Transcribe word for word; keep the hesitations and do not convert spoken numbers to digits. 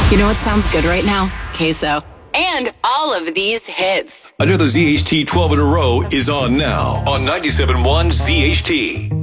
You know what sounds good right now? Queso. And all of these hits. Another Z H T twelve in a row is on now on ninety-seven point one Z H T.